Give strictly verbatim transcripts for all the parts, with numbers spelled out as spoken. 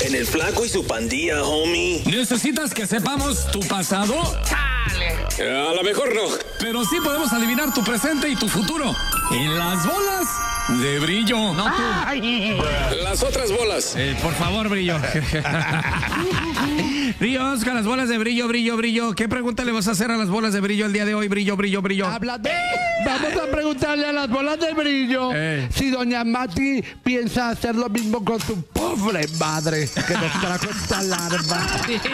en el Flaco y su pandilla, homie. ¿Necesitas que sepamos tu pasado? ¡Chale! A lo mejor no. Pero sí podemos adivinar tu presente y tu futuro. En las bolas de brillo. No tú. Ay. Las otras bolas. Eh, por favor, brillo. Brillo, vamos con las bolas de brillo, brillo, brillo. ¿Qué pregunta le vas a hacer a las bolas de brillo el día de hoy? Brillo, brillo, brillo. Habla de... Vamos a preguntarle a las bolas de brillo eh. si doña Mati piensa hacer lo mismo con su pobre madre que nos trajo esta larva.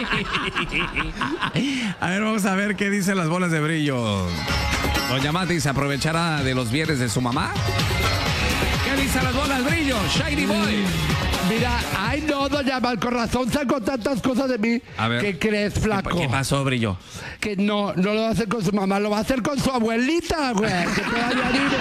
A ver, vamos a ver qué dicen las bolas de brillo. Doña Mati se aprovechará de los bienes de su mamá. ¿Qué dicen las bolas de brillo? Shiny Boy. Mira, ay no, doña Mal, con razón sacó tantas cosas de mí. A ver, ¿qué crees, flaco? ¿Qué, qué pasó, brillo? Que no, no lo va a hacer con su mamá, lo va a hacer con su abuelita, güey, que todavía vive.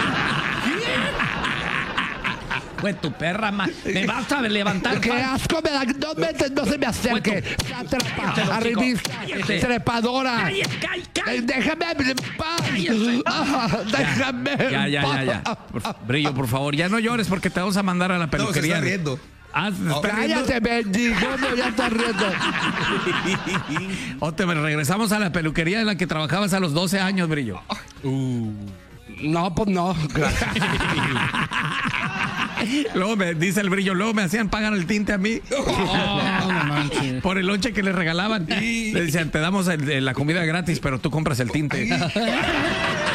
Güey, tu perra, ma. Me vas a levantar. ¡Qué asco me da! No, me, no se me acerque. Sátrapa, arribista, trepadora. Eh, déjame en paz. Ah, déjame. Ya, ya, ya, ya. Por, brillo, por favor, ya no llores porque te vamos a mandar a la peluquería. No, se está riendo. Ah, Oh, cállate, mendigo, no, ya estás riendo. O te regresamos a la peluquería en la que trabajabas a los doce años, brillo. Uh. No, pues no. Gracias. Luego me dice el brillo, luego me hacían pagar el tinte a mí. Oh, no manches. Por el lonche que le regalaban. Le decían, te damos el, la comida gratis, pero tú compras el tinte.